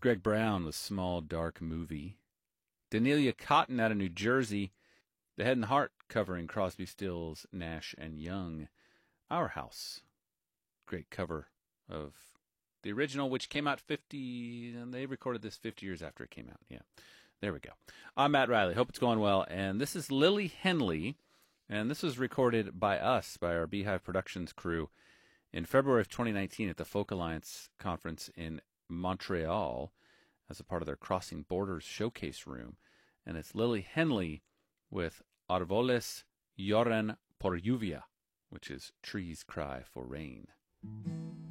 Greg Brown with Small Dark Movie. Danelia Cotton out of New Jersey. The Head and Heart covering Crosby, Stills, Nash and Young. Our House. Great cover of the original, which came out 50, and they recorded this 50 years after it came out. Yeah, there we go. I'm Matt Riley. Hope it's going well. And this is Lily Henley, and this was recorded by us, by our Beehive Productions crew, in February of 2019 at the Folk Alliance Conference in Montreal as a part of their Crossing Borders showcase room. And it's Lily Henley with Arvoles Lloran por lluvia, which is Trees Cry for Rain.